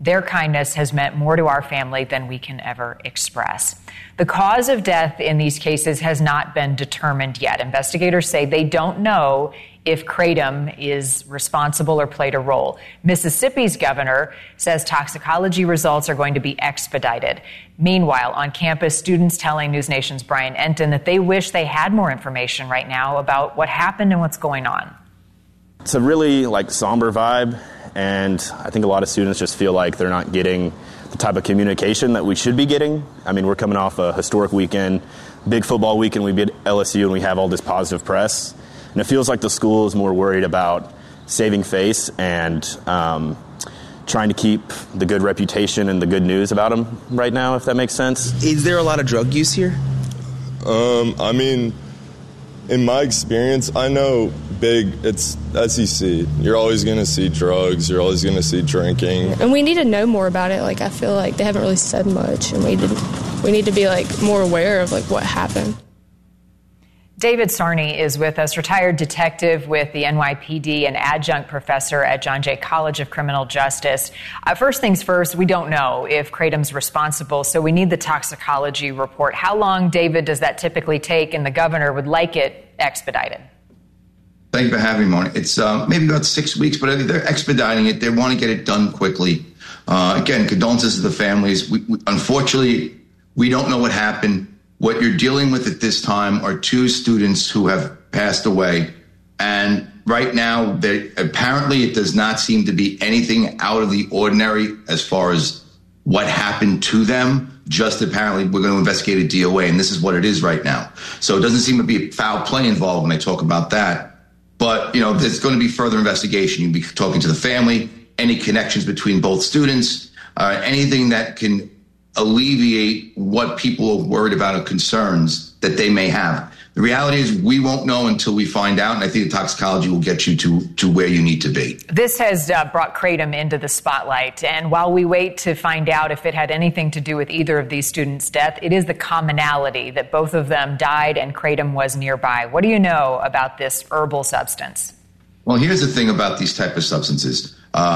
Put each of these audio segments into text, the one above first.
Their kindness has meant more to our family than we can ever express. The cause of death in these cases has not been determined yet. Investigators say they don't know if kratom is responsible or played a role. Mississippi's governor says toxicology results are going to be expedited. Meanwhile, on campus, students telling News Nation's Brian Enton that they wish they had more information right now about what happened and what's going on. It's a really somber vibe, and I think a lot of students just feel like they're not getting the type of communication that we should be getting. I mean, we're coming off a historic weekend, big football weekend. We beat LSU and we have all this positive press. And it feels like the school is more worried about saving face and trying to keep the good reputation and the good news about them right now, if that makes sense. Is there a lot of drug use here? I mean, in my experience, I know it's SEC. You're always going to see drugs. You're always going to see drinking. And we need to know more about it. I feel like they haven't really said much, and we need to be more aware of what happened. David Sarney is with us, retired detective with the NYPD and adjunct professor at John Jay College of Criminal Justice. First things first, we don't know if kratom's responsible, so we need the toxicology report. How long, David, does that typically take, and the governor would like it expedited? Thank you for having me, Marty. It's maybe about 6 weeks, but they're expediting it. They want to get it done quickly. Again, condolences to the families. Unfortunately, we don't know what happened. What you're dealing with at this time are two students who have passed away. And right now, apparently it does not seem to be anything out of the ordinary as far as what happened to them. Just apparently we're going to investigate a DOA, and this is what it is right now. So it doesn't seem to be foul play involved when I talk about that. But, there's going to be further investigation. You'll be talking to the family, any connections between both students, anything that can alleviate what people are worried about or concerns that they may have. The reality is we won't know until we find out, and I think the toxicology will get you to where you need to be. This has brought kratom into the spotlight, and while we wait to find out if it had anything to do with either of these students' death, it is the commonality that both of them died and kratom was nearby. What do you know about this herbal substance? Well, here's the thing about these type of substances.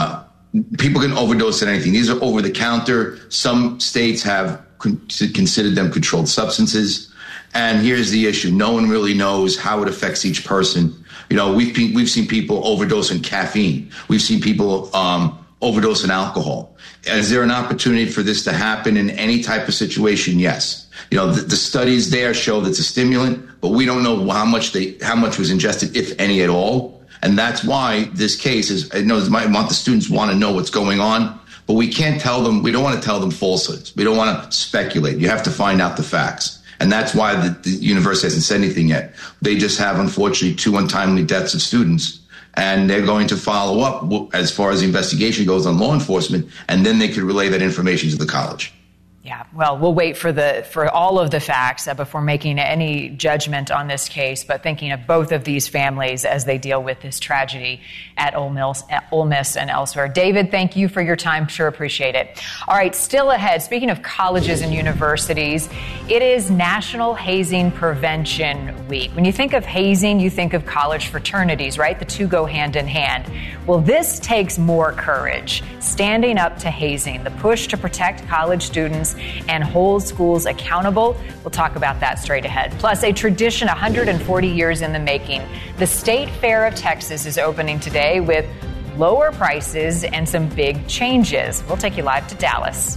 People can overdose on anything. These are over-the-counter. Some states have considered them controlled substances. And here's the issue. No one really knows how it affects each person. We've seen people overdose on caffeine. We've seen people overdose on alcohol. Is there an opportunity for this to happen in any type of situation? Yes. The studies there show that it's a stimulant, but we don't know how much was ingested, if any at all. And that's why this case is, the students want to know what's going on, but we can't tell them, we don't want to tell them falsehoods. We don't want to speculate. You have to find out the facts. And that's why the university hasn't said anything yet. They just have, unfortunately, 2 untimely deaths of students. And they're going to follow up as far as the investigation goes on law enforcement, and then they could relay that information to the college. Yeah, well, we'll wait for all of the facts before making any judgment on this case, but thinking of both of these families as they deal with this tragedy at Ole Miss and elsewhere. David, thank you for your time. Sure appreciate it. All right, still ahead, speaking of colleges and universities, it is National Hazing Prevention Week. When you think of hazing, you think of college fraternities, right? The two go hand in hand. Well, this takes more courage. Standing up to hazing, the push to protect college students and hold schools accountable. We'll talk about that straight ahead. Plus, a tradition 140 years in the making. The State Fair of Texas is opening today with lower prices and some big changes. We'll take you live to Dallas.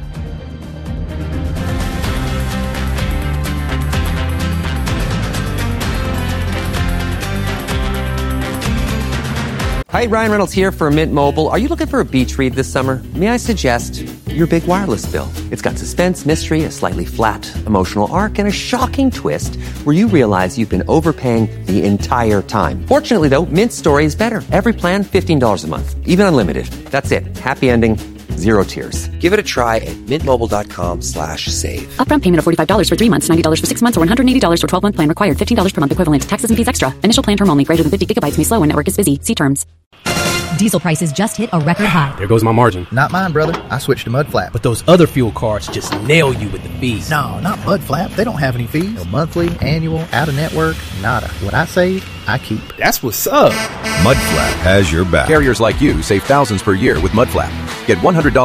Hi, Ryan Reynolds here for Mint Mobile. Are you looking for a beach read this summer? May I suggest your big wireless bill? It's got suspense, mystery, a slightly flat, emotional arc, and a shocking twist where you realize you've been overpaying the entire time. Fortunately, though, Mint's story is better. Every plan, $15 a month. Even unlimited. That's it. Happy ending. Zero tears. Give it a try at mintmobile.com/save. Upfront payment of $45 for 3 months, $90 for 6 months, or $180 for 12-month plan required. $15 per month equivalent. Taxes and fees extra. Initial plan term only. Greater than 50 gigabytes may slow when network is busy. See terms. Diesel prices just hit a record high. There goes my margin. Not mine, brother. I switched to Mudflap. But those other fuel cards just nail you with the fees. No, not Mudflap. They don't have any fees. No monthly, annual, out-of-network, nada. What I save, I keep. That's what's up. Mudflap has your back. Carriers like you save thousands per year with Mudflap. Get $100